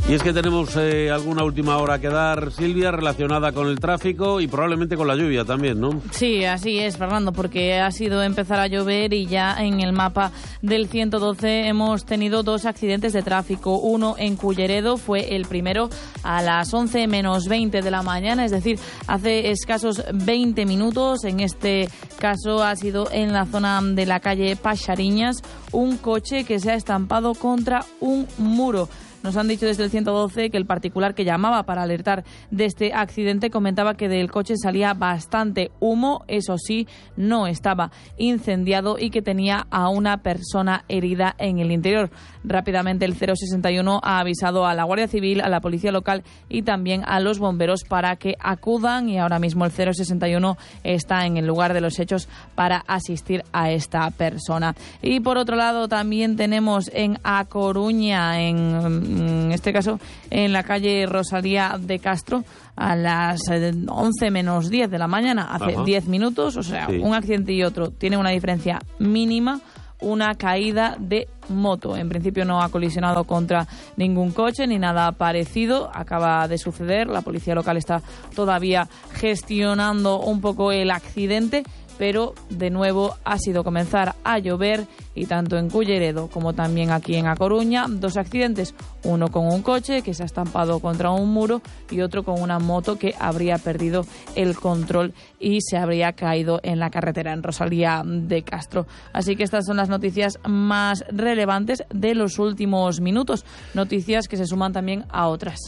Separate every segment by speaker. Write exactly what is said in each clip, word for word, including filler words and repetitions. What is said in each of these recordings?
Speaker 1: Y es que tenemos eh, alguna última hora que dar, Silvia, relacionada con el tráfico y probablemente con la lluvia también, ¿no?
Speaker 2: Sí, así es, Fernando, porque ha sido empezar a llover y ya en el mapa del ciento doce hemos tenido dos accidentes de tráfico. Uno en Culleredo, fue el primero a las once menos veinte de la mañana, es decir, hace escasos veinte minutos. En este caso ha sido en la zona de la calle Paxariñas, un coche que se ha estampado contra un muro. Nos han dicho desde el ciento doce que el particular que llamaba para alertar de este accidente comentaba que del coche salía bastante humo, eso sí, no estaba incendiado y que tenía a una persona herida en el interior. Rápidamente el cero sesenta y uno ha avisado a la Guardia Civil, a la Policía Local y también a los bomberos para que acudan, y ahora mismo el cero sesenta y uno está en el lugar de los hechos para asistir a esta persona. Y por otro lado también tenemos en A Coruña, en en este caso en la calle Rosalía de Castro, a las once menos diez de la mañana, hace Ajá. diez minutos, o sea, sí. Un accidente y otro tiene una diferencia mínima, una caída de moto. En principio no ha colisionado contra ningún coche ni nada parecido, acaba de suceder, la policía local está todavía gestionando un poco el accidente, pero de nuevo ha sido comenzar a llover y tanto en Culleredo como también aquí en A Coruña, dos accidentes, uno con un coche que se ha estampado contra un muro y otro con una moto que habría perdido el control y se habría caído en la carretera en Rosalía de Castro. Así que estas son las noticias más relevantes de los últimos minutos, noticias que se suman también a otras.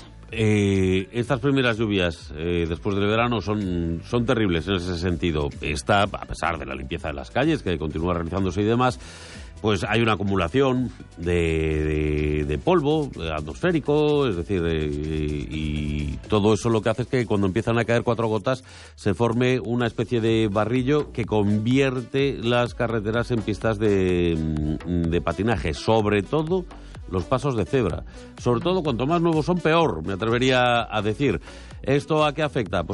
Speaker 1: Eh, estas primeras lluvias eh, después del verano son, son terribles en ese sentido. Esta, a pesar de la limpieza de las calles que continúa realizándose y demás, pues hay una acumulación de, de, de polvo atmosférico, es decir, de, y todo eso lo que hace es que cuando empiezan a caer cuatro gotas se forme una especie de barrillo que convierte las carreteras en pistas de, de patinaje, sobre todo los pasos de cebra. Sobre todo, cuanto más nuevos son, peor, me atrevería a decir. ¿Esto a qué afecta? Pues